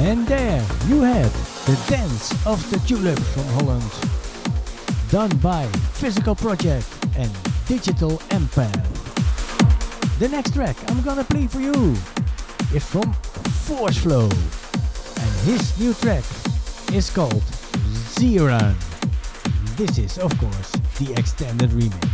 And there you had the Dance of the Tulip from Holland, done by Physical Project and Digital Empire. The next track I'm gonna play for you is from Force Flow, and his new track is called Zeran. This is of course the extended remix.